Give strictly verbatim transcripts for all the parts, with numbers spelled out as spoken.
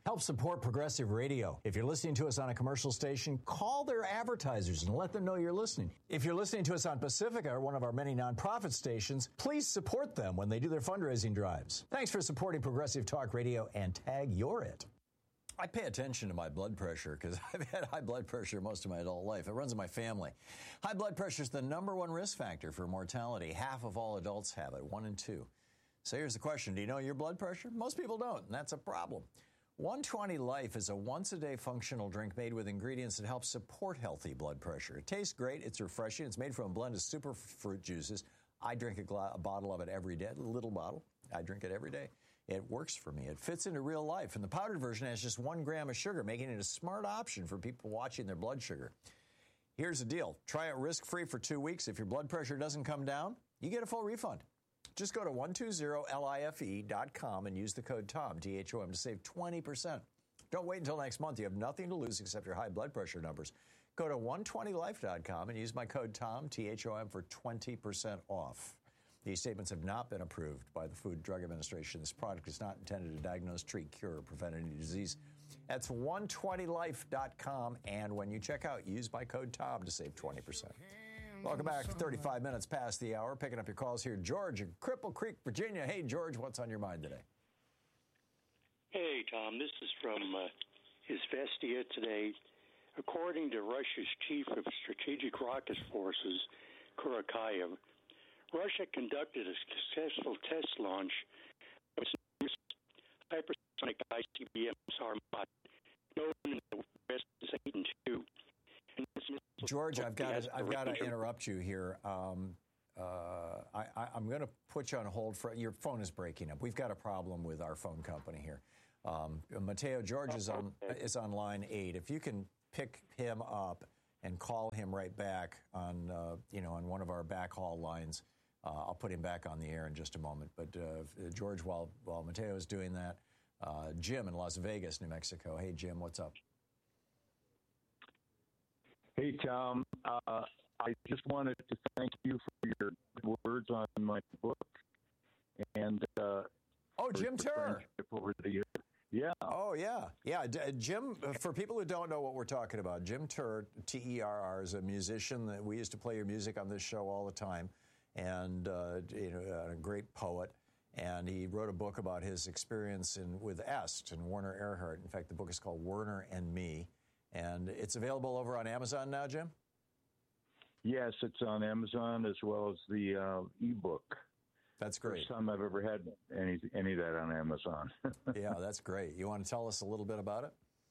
Help support Progressive Radio. If you're listening to us on a commercial station, call their advertisers and let them know you're listening. If you're listening to us on Pacifica, or one of our many nonprofit stations, please support them when they do their fundraising drives. Thanks for supporting Progressive Talk Radio and tag You're It. I pay attention to my blood pressure because I've had high blood pressure most of my adult life. It runs in my family. High blood pressure is the number one risk factor for mortality. Half of all adults have it, one in two. So here's the question. Do you know your blood pressure? Most people don't, and that's a problem. one twenty Life is a once-a-day functional drink made with ingredients that help support healthy blood pressure. It tastes great. It's refreshing. It's made from a blend of super fruit juices. I drink a, gla- a bottle of it every day, a little bottle. I drink it every day. It works for me. It fits into real life. And the powdered version has just one gram of sugar, making it a smart option for people watching their blood sugar. Here's the deal. Try it risk-free for two weeks. If your blood pressure doesn't come down, you get a full refund. Just go to one two zero life dot com and use the code TOM, T H O M, to save twenty percent. Don't wait until next month. You have nothing to lose except your high blood pressure numbers. Go to one twenty life dot com and use my code TOM, T H O M, for twenty percent off. These statements have not been approved by the Food and Drug Administration. This product is not intended to diagnose, treat, cure, or prevent any disease. That's one twenty life dot com, and when you check out, use my code TOM to save twenty percent. Welcome back. thirty-five minutes past the hour. Picking up your calls here. George in Cripple Creek, Virginia. Hey, George, what's on your mind today? Hey, Tom. This is from uh, Izvestia today. According to Russia's chief of strategic rocket forces, Kurakayev, Russia conducted a successful test launch of its hypersonic I C B M Sarmat, known in the West as Satan two. George, I've got to, I've got to interrupt you here. Um, uh, I, I, I'm going to put you on hold for your phone is breaking up. We've got a problem with our phone company here. Um, Mateo George is on is on line eight. If you can pick him up and call him right back on uh, you know on one of our backhaul lines, uh, I'll put him back on the air in just a moment. But uh, George, while while Mateo is doing that, uh, Jim in Las Vegas, New Mexico. Hey, Jim, what's up? Hey, Tom. Uh, I just wanted to thank you for your good words on my book. And uh, oh, Jim Turr. Over the years. Yeah. Oh, yeah. Yeah. D- Jim, for people who don't know what we're talking about, Jim Turr, T E R R, is a musician that we used to play your music on this show all the time, and uh, you know, a great poet. And he wrote a book about his experience in, with Est and Werner Erhard. In fact, the book is called Werner and Me. And it's available over on Amazon now, Jim? Yes, it's on Amazon as well as the uh, ebook. That's great. First time I've ever had any any of that on Amazon. Yeah, that's great. You want to tell us a little bit about it?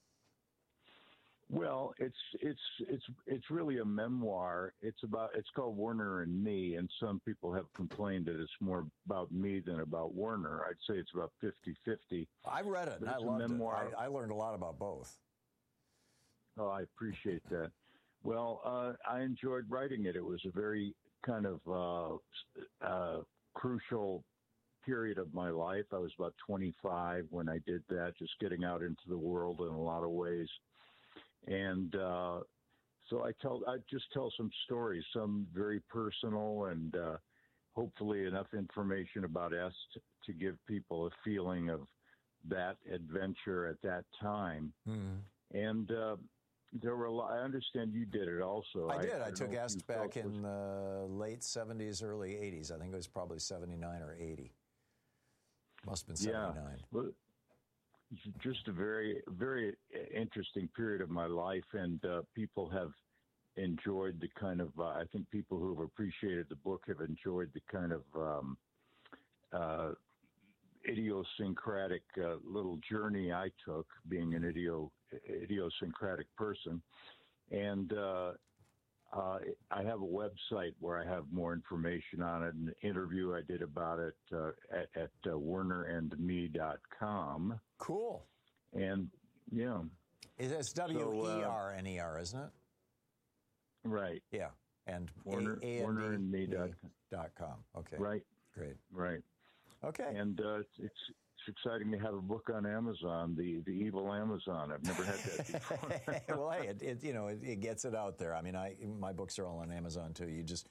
Well, it's it's it's it's really a memoir. It's about it's called Werner and Me, and some people have complained that it's more about me than about Werner. I'd say it's about fifty-fifty. I read it, and I loved it. I, I learned a lot about both. Oh, I appreciate that. Well, uh, I enjoyed writing it. It was a very kind of uh, uh, crucial period of my life. I was about twenty-five when I did that, just getting out into the world in a lot of ways. And uh, so I tell, I just tell some stories, some very personal, and uh, hopefully enough information about Est to give people a feeling of that adventure at that time. Mm. And uh, there were a lot. I understand you did it also. I did. I, I, I took Est back in the late seventies, early eighties. I think it was probably seventy-nine or eighty. Must have been seventy-nine. Yeah. Well, just a very, very interesting period of my life, and uh, people have enjoyed the kind of, uh, I think people who have appreciated the book have enjoyed the kind of um, uh, idiosyncratic uh, little journey I took, being an idio, idiosyncratic person. And uh, uh, I have a website where I have more information on it, an interview I did about it uh, at, at uh, werner and me dot com. Cool. And, yeah. It's W E R N E R, isn't it? Right. Yeah. And Werner, werner and me dot com. Okay. Right. Great. Right. Okay. And uh, it's, it's exciting to have a book on Amazon, the the evil Amazon. I've never had that before. Well, hey, it, it you know it, it gets it out there. I mean, I my books are all on Amazon too. You just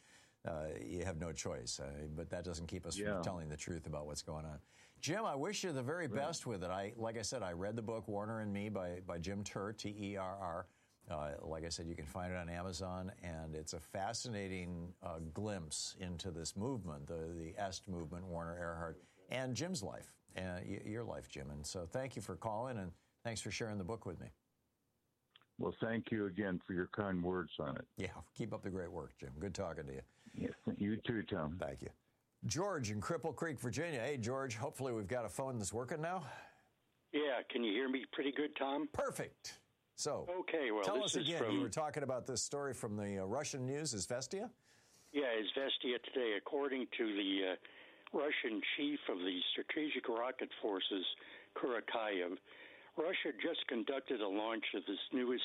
uh, you have no choice. Uh, but that doesn't keep us yeah. from telling the truth about what's going on. Jim, I wish you the very right. best with it. I, like I said, I read the book Warner and Me by, by Jim Turr, T E R R. Uh, like I said, you can find it on Amazon, and it's a fascinating uh, glimpse into this movement, the, the Est movement, Warner Earhart, and Jim's life, uh, y- your life, Jim. And so thank you for calling, and thanks for sharing the book with me. Well, thank you again for your kind words on it. Yeah, keep up the great work, Jim. Good talking to you. Yes, you too, Tom. Thank you. George in Cripple Creek, Virginia. Hey, George, hopefully we've got a phone that's working now. Yeah, can you hear me pretty good, Tom? Perfect. So, okay, well, tell this us again, from, you were talking about this story from the uh, Russian news, Izvestia? Yeah, Izvestia today. According to the uh, Russian chief of the Strategic Rocket Forces, Kurakayev, Russia just conducted a launch of this newest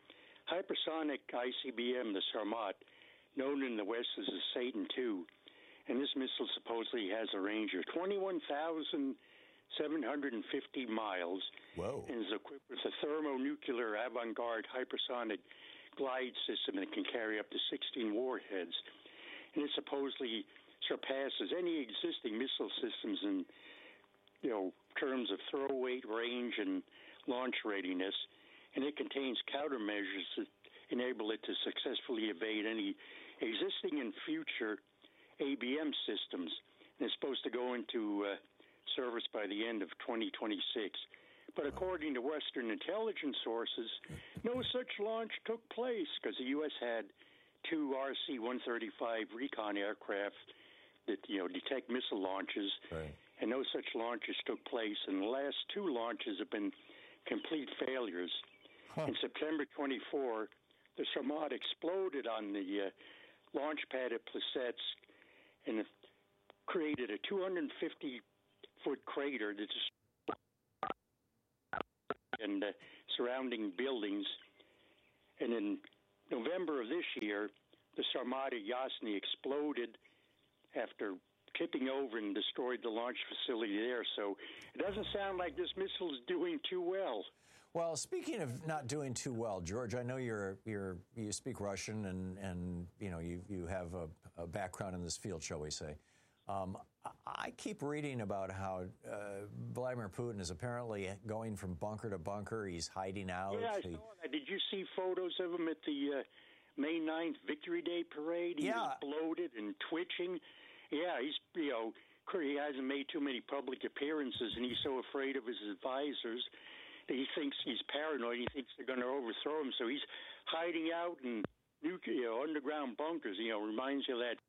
hypersonic I C B M, the Sarmat, known in the West as the Satan two. And this missile supposedly has a range of twenty-one thousand seven hundred fifty miles. Whoa. And is equipped with a thermonuclear avant-garde hypersonic glide system that can carry up to sixteen warheads. And it supposedly surpasses any existing missile systems in, you know, terms of throw weight, range, and launch readiness. And it contains countermeasures that enable it to successfully evade any existing and future A B M systems. And it's supposed to go into uh, service by the end of twenty twenty-six. But according to Western intelligence sources, no such launch took place because the U S had two R C one thirty-five recon aircraft that, you know, detect missile launches, right. and no such launches took place. And the last two launches have been complete failures. Huh. In September twenty-fourth, the Sarmat exploded on the uh, launch pad at Plesetsk and it created a two hundred fifty foot crater that just and uh, surrounding buildings. And in November of this year, the Sarmat at Yasny exploded after tipping over and destroyed the launch facility there. So it doesn't sound like this missile is doing too well. Well, speaking of not doing too well, George, I know you're you're you speak Russian and and you know you you have a, a background in this field, shall we say? Um, I keep reading about how uh, Vladimir Putin is apparently going from bunker to bunker. He's hiding out. Yeah, I he, saw that. Did you see photos of him at the uh, May ninth Victory Day parade? He yeah. was bloated and twitching. Yeah, he's, you know, he hasn't made too many public appearances, and he's so afraid of his advisors that he thinks he's paranoid. He thinks they're going to overthrow him, so he's hiding out in you know, underground bunkers. You know, reminds you of that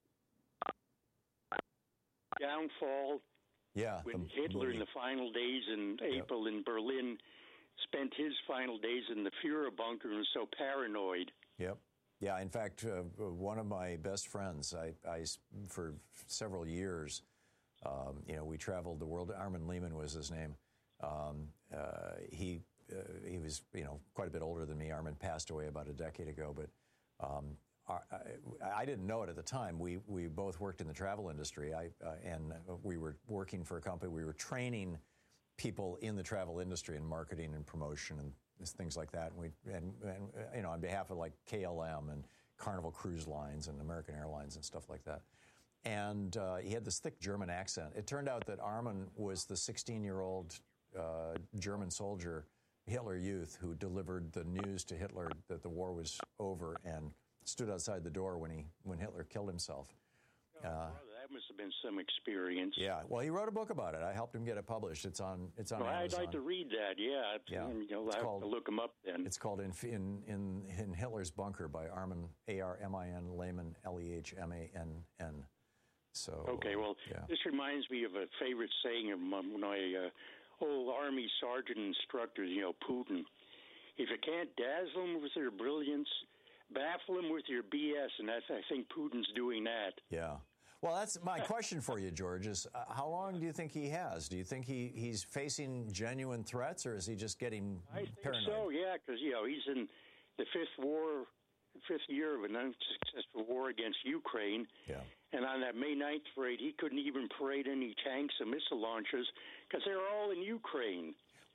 downfall. Yeah, when the, Hitler the, in the final days in April yep. in Berlin spent his final days in the Fuhrer bunker and was so paranoid. Yep. Yeah, in fact, uh, one of my best friends, I, I for several years, um, you know, we traveled the world. Armin Lehman was his name. Um, uh, he uh, he was, you know, quite a bit older than me. Armin passed away about a decade ago, but um, our, I, I didn't know it at the time. We we both worked in the travel industry, I uh, and we were working for a company. We were training people in the travel industry in marketing and promotion and things like that. And we and, and you know, on behalf of like K L M and Carnival Cruise Lines and American Airlines and stuff like that. And uh, he had this thick German accent. It turned out that Armin was the sixteen-year-old uh, German soldier, Hitler Youth, who delivered the news to Hitler that the war was over and stood outside the door when he when Hitler killed himself. Oh, uh, brother, that must have been some experience. Yeah, well, he wrote a book about it. I helped him get it published. It's on it's on well, Amazon. I'd like to read that. Yeah, yeah. You know, it's I called, have to look him up then. It's called in in in, in Hitler's Bunker by Armin A R M I N Lehman L E H M A N N. So okay, well, yeah. This reminds me of a favorite saying of my, my uh, old Army sergeant instructors. You know, Putin. If you can't dazzle him with your brilliance, baffle him with your B S, and that's, I think Putin's doing that. Yeah. Well, that's my question for you, George, is uh, how long do you think he has? Do you think he, he's facing genuine threats, or is he just getting I think paranoid? so, yeah, because, you know, he's in the fifth war, fifth year of an unsuccessful war against Ukraine. Yeah. And on that May ninth parade, he couldn't even parade any tanks and missile launchers because they were all in Ukraine.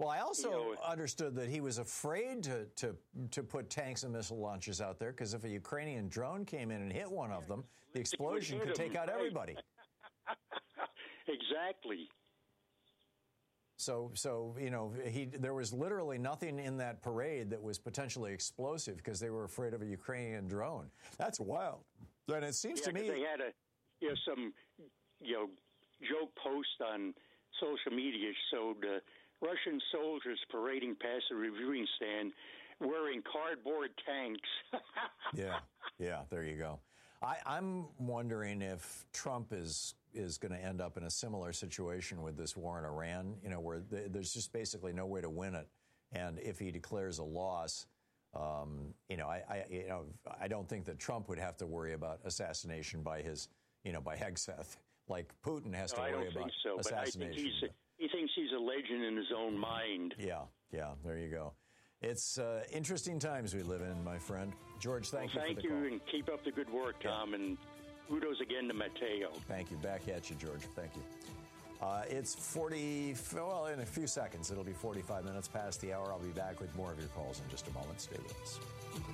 Well, I also you know, understood that he was afraid to, to, to put tanks and missile launches out there because if a Ukrainian drone came in and hit one of them, the explosion could take out everybody. Exactly. So, so you know, he there was literally nothing in that parade that was potentially explosive because they were afraid of a Ukrainian drone. That's wild. And it seems yeah, to me they had a you know some you know joke post on social media showed uh, Russian soldiers parading past the reviewing stand wearing cardboard tanks. yeah, yeah. There you go. I, I'm wondering if Trump is is going to end up in a similar situation with this war in Iran, you know, where th- there's just basically no way to win it. And if he declares a loss, um, you know, I, I, you know, I don't think that Trump would have to worry about assassination by his, you know, by Hegseth, like Putin has no, to I worry don't about think so, assassination. But I think he's a, he thinks he's a legend in his own mind. Yeah, yeah. There you go. It's uh, interesting times we live in, my friend. George, thank well, you thank for the you, call. and keep up the good work, Tom, yeah. and kudos again to Mateo. Thank you. Back at you, George. Thank you. Uh, it's forty, well, in a few seconds. It'll be forty-five minutes past the hour. I'll be back with more of your calls in just a moment. Stay with us.